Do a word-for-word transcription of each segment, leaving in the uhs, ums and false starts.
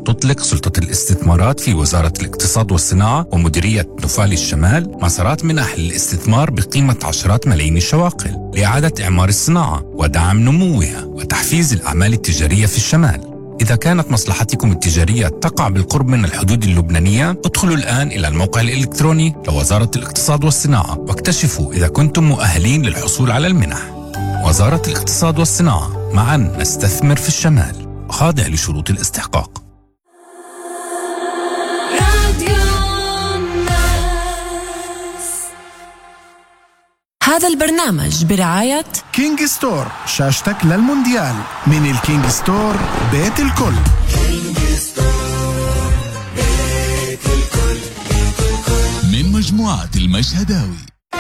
تطلق سلطة الاستثمارات في وزارة الاقتصاد والصناعة ومديرية نفال الشمال مسارات منح للاستثمار بقيمة عشرات ملايين الشواقل لإعادة إعمار الصناعة ودعم نموها وتحفيز الأعمال التجارية في الشمال. إذا كانت مصلحتكم التجارية تقع بالقرب من الحدود اللبنانية، ادخلوا الآن إلى الموقع الإلكتروني لوزارة الاقتصاد والصناعة واكتشفوا إذا كنتم مؤهلين للحصول على المنح. وزارة الاقتصاد والصناعة، معا نستثمر في الشمال، خاضع لشروط الاستحقاق. هذا البرنامج برعاية كينج ستور، شاشتك للمونديال من الكينج ستور، بيت الكل. كينج ستور، بيت الكل. من مجموعة المشهداوي.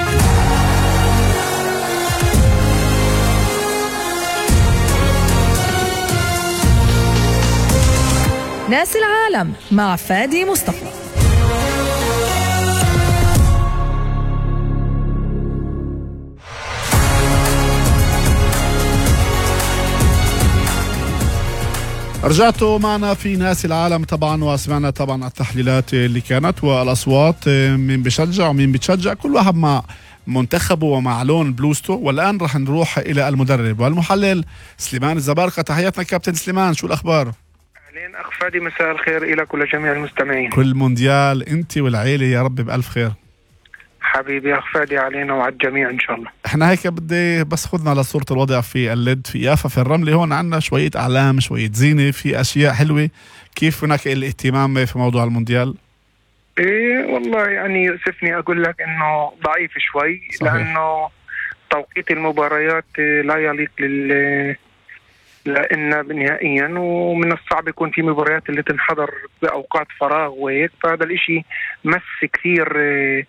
ناس العالم مع فادي مصطفى. رجعتوا معنا في ناس العالم طبعا، وسمعنا طبعا التحليلات اللي كانت والأصوات، مين بيشجع ومين بيتشجع، كل واحد مع منتخبه ومع لون بلوزته. والآن رح نروح إلى المدرب والمحلل سليمان الزبارقة. تحياتنا كابتن سليمان، شو الأخبار؟ أهلين أخ فادي، مساء الخير إلى كل جميع المستمعين. كل مونديال أنت والعيلة يا رب بألف خير. حبيبي أخ فادي، علينا وعلى الجميع إن شاء الله. احنا هيك بدي بس خذنا لصورة الوضع في اللد في يافا في الرملة. هون عنا شوية أعلام، شوية زينة، في أشياء حلوة. كيف هناك الاهتمام في موضوع المونديال؟ إيه والله يعني يؤسفني أقول لك إنه ضعيف شوي. صحيح. لأنه توقيت المباريات لا يليق لل لأن نهائيا، ومن الصعب يكون في مباريات اللي تنحضر بأوقات فراغ وهيك، فهذا الإشي مس كثير إيه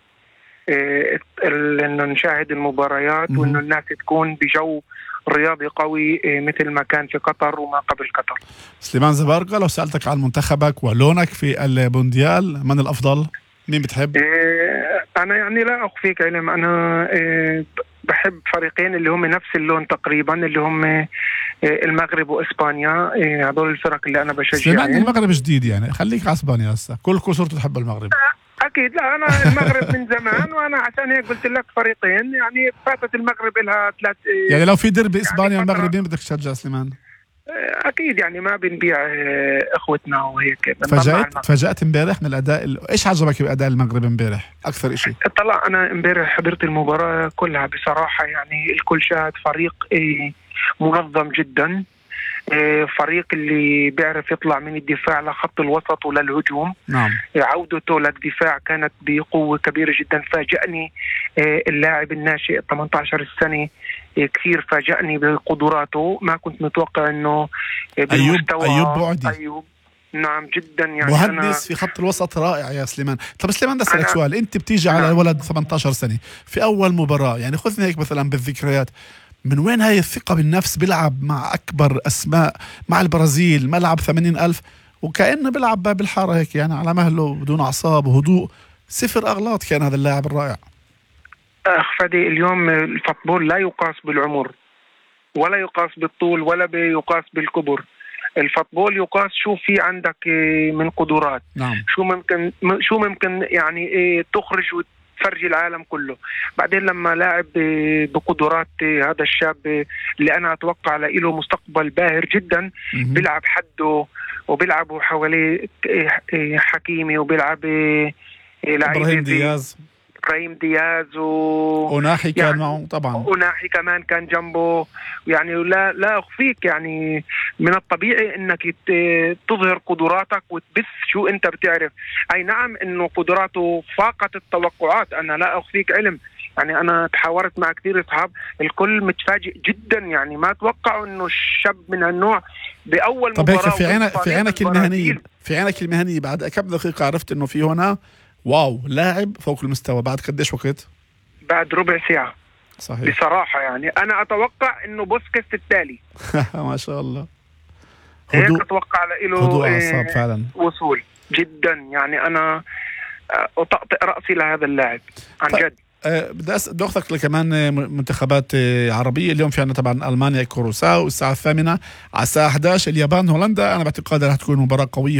انه نشاهد المباريات وانه الناس تكون بجو رياضي قوي مثل ما كان في قطر وما قبل قطر. سليمان زبارقة، لو سألتك عن منتخبك ولونك في المونديال، من الأفضل؟ مين بتحب؟ إيه أنا يعني لا أخفيك علم، أنا إيه بحب فريقين اللي هم نفس اللون تقريبا، اللي هم إيه المغرب وإسبانيا. إيه هذول الفرق اللي أنا بشجعهم. سليمان المغرب جديد يعني، خليك على إسبانيا هسه، كل كسرته تحب المغرب. أكيد لا، أنا المغرب من زمان، وأنا عشان هيك قلت لك فريقين يعني. فاتت المغرب لها ثلاث يعني لو في دربي إسبانيا يعني والمغربين بدك تشجع سليمان؟ أكيد يعني ما بنبيع إخوتنا وهيك. تفاجأت تفاجأت امبارح من الأداء. إيش عجبك بأداء المغرب امبارح أكثر إشي؟ طلع أنا امبارح حضرت المباراة كلها بصراحة، يعني الكل شاهد فريق منظم جدا، فريق اللي بيعرف يطلع من الدفاع لخط الوسط وللهجوم. نعم. عودته للدفاع كانت بقوة كبيرة جدا. فاجأني اللاعب الناشئ ثمانية عشر سنة، كثير فاجأني بقدراته. ما كنت متوقع انه بالمستوى. أيوب أيوب بعدي. أيوب نعم جدا يعني. مهندس في خط الوسط رائع يا سليمان. طب سليمان بدي أسألك سؤال، انت بتيجي على نعم. ولد ثمانية عشر سنة في اول مباراة، يعني خذني هيك مثلا بالذكريات، من وين هاي الثقة بالنفس؟ بيلعب مع أكبر أسماء، مع البرازيل ملعب ثمانين ألف، وكأنه بيلعب باب الحارة هيك يعني، على مهله بدون أعصاب وهدوء، صفر أغلاط كان هذا اللاعب الرائع. أخ فادي، اليوم الفوتبول لا يقاس بالعمر ولا يقاس بالطول ولا بيقاس بالكبر. الفوتبول يقاس شو في عندك من قدرات. نعم. شو ممكن شو ممكن يعني تخرج فرج العالم كله. بعدين لما لاعب بقدرات هذا الشاب اللي أنا أتوقع له مستقبل باهر جدا، بيلعب حده وبيلعبوا حواليه حكيمي، وبيلعب إبراهيم دياز إبراهيم دياز و وناحي كان يعني معه طبعا، وناحي كمان كان جنبه. يعني لا لا أخفيك يعني من الطبيعي إنك تظهر قدراتك وتبث شو أنت بتعرف. أي نعم إنه قدراته فاقت التوقعات، أنا لا أخفيك علم. يعني أنا تحاورت مع كثير أصحاب، الكل متفاجئ جدا، يعني ما توقعوا إنه الشاب من هالنوع بأول طب مباراة. طب هيك في عينك في عينك المهنية في عينك المهنية بعد كم دقيقة عرفت إنه في هنا واو لاعب فوق المستوى؟ بعد قديش وقت؟ بعد ربع ساعة. صحيح. بصراحة يعني أنا أتوقع إنه بوسكيتس التالي. ما شاء الله. هيك أتوقع له هدوء أعصاب فعلا، وصول جدا. يعني أنا أطأطئ رأسي لهذا اللاعب عن طيب. جد. أه بدي أخذك لكمان منتخبات عربية. اليوم في عنا طبعا ألمانيا كوروساو الساعة الثامنة، على الساعة أحد عشر اليابان هولندا. أنا باعتقادي رح تكون مباراة قوية